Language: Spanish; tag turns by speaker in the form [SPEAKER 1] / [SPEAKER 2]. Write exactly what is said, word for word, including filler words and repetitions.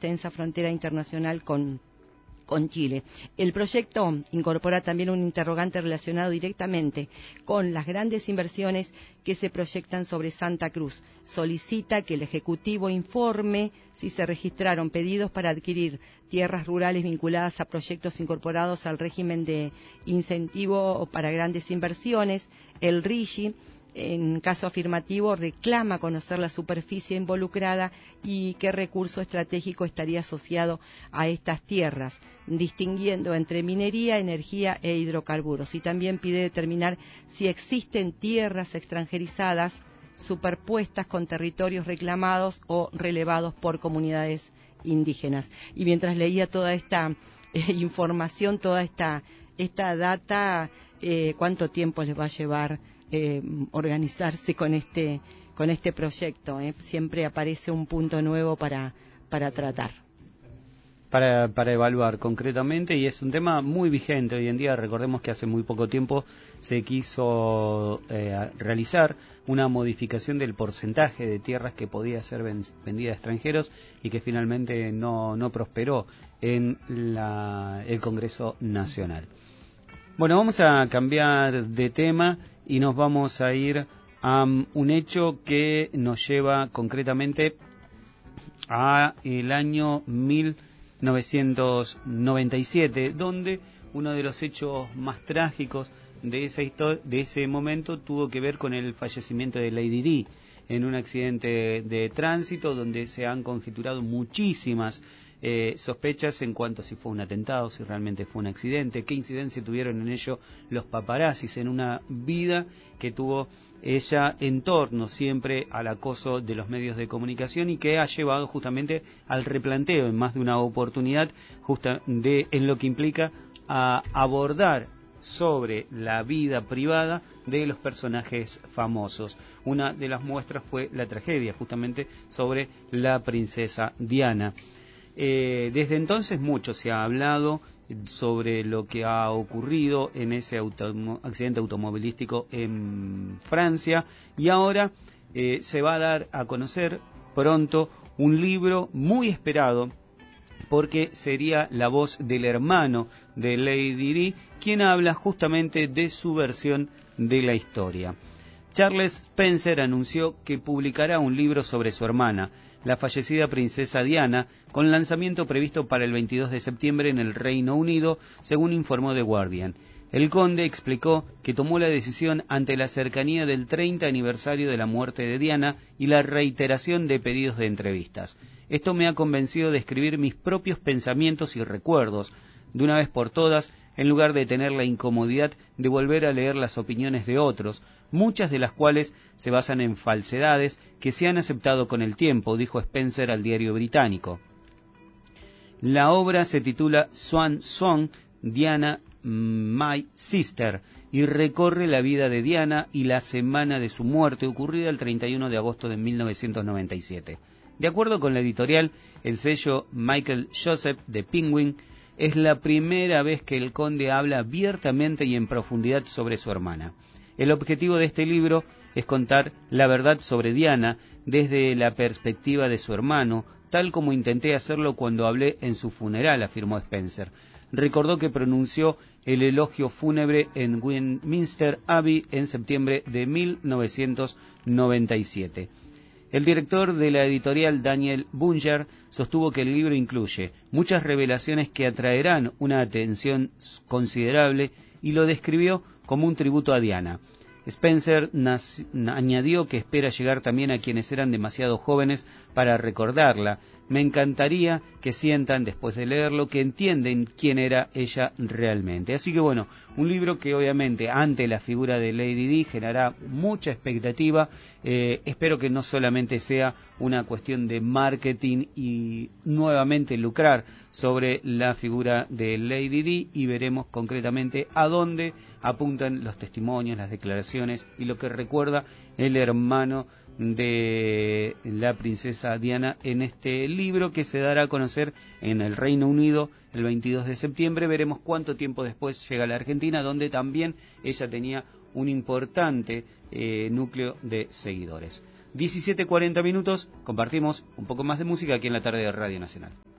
[SPEAKER 1] extensa frontera internacional con con Chile. El proyecto incorpora también un interrogante relacionado directamente con las grandes inversiones que se proyectan sobre Santa Cruz. Solicita que el Ejecutivo informe si se registraron pedidos para adquirir tierras rurales vinculadas a proyectos incorporados al régimen de incentivo para grandes inversiones, el RIGI. En caso afirmativo, reclama conocer la superficie involucrada y qué recurso estratégico estaría asociado a estas tierras, distinguiendo entre minería, energía e hidrocarburos. Y también pide determinar si existen tierras extranjerizadas superpuestas con territorios reclamados o relevados por comunidades indígenas. Y mientras leía toda esta eh, información, toda esta, esta data, eh, ¿cuánto tiempo les va a llevar Eh, organizarse con este con este proyecto? Eh? Siempre aparece un punto nuevo para para tratar.
[SPEAKER 2] Para, para evaluar concretamente, y es un tema muy vigente hoy en día. Recordemos que hace muy poco tiempo se quiso eh, realizar una modificación del porcentaje de tierras que podía ser vendida a extranjeros y que finalmente no, no prosperó en la, el Congreso Nacional. Bueno, vamos a cambiar de tema y nos vamos a ir a um, un hecho que nos lleva concretamente a el año mil novecientos noventa y siete, donde uno de los hechos más trágicos de esa historia, de ese momento, tuvo que ver con el fallecimiento de Lady Di en un accidente de tránsito, donde se han conjeturado muchísimas Eh, sospechas en cuanto a si fue un atentado, si realmente fue un accidente, qué incidencia tuvieron en ello los paparazzis, en una vida que tuvo ella en torno siempre al acoso de los medios de comunicación y que ha llevado justamente al replanteo en más de una oportunidad justa de en lo que implica a abordar sobre la vida privada de los personajes famosos. Una de las muestras fue la tragedia justamente sobre la princesa Diana. Eh, desde entonces mucho se ha hablado sobre lo que ha ocurrido en ese auto, accidente automovilístico en Francia, y ahora eh, se va a dar a conocer pronto un libro muy esperado, porque sería la voz del hermano de Lady Di quien habla justamente de su versión de la historia. Charles Spencer anunció que publicará un libro sobre su hermana, la fallecida princesa Diana, con lanzamiento previsto para el veintidós de septiembre en el Reino Unido, según informó The Guardian. El conde explicó que tomó la decisión ante la cercanía del treinta aniversario de la muerte de Diana y la reiteración de pedidos de entrevistas. Esto me ha convencido de escribir mis propios pensamientos y recuerdos, de una vez por todas, en lugar de tener la incomodidad de volver a leer las opiniones de otros, muchas de las cuales se basan en falsedades que se han aceptado con el tiempo, dijo Spencer al diario británico. La obra se titula Swan Song, Diana, My Sister, y recorre la vida de Diana y la semana de su muerte, ocurrida el treinta y uno de agosto de mil novecientos noventa y siete. De acuerdo con la editorial, el sello Michael Joseph de Penguin, es la primera vez que el conde habla abiertamente y en profundidad sobre su hermana. El objetivo de este libro es contar la verdad sobre Diana desde la perspectiva de su hermano, tal como intenté hacerlo cuando hablé en su funeral, afirmó Spencer. Recordó que pronunció el elogio fúnebre en Westminster Abbey en septiembre de mil novecientos noventa y siete. El director de la editorial, Daniel Bunger, sostuvo que el libro incluye muchas revelaciones que atraerán una atención considerable y lo describió como un tributo a Diana. Spencer nas, añadió que espera llegar también a quienes eran demasiado jóvenes para recordarla. Me encantaría que sientan, después de leerlo, que entienden quién era ella realmente. Así que bueno, un libro que obviamente ante la figura de Lady Di generará mucha expectativa. Eh, espero que no solamente sea una cuestión de marketing y nuevamente lucrar sobre la figura de Lady Di, y veremos concretamente a dónde apuntan los testimonios, las declaraciones y lo que recuerda el hermano de la princesa Diana en este libro, que se dará a conocer en el Reino Unido el veintidós de septiembre. Veremos cuánto tiempo después llega a la Argentina, donde también ella tenía un importante eh, núcleo de seguidores. diecisiete cuarenta minutos, compartimos un poco más de música aquí en la tarde de Radio Nacional.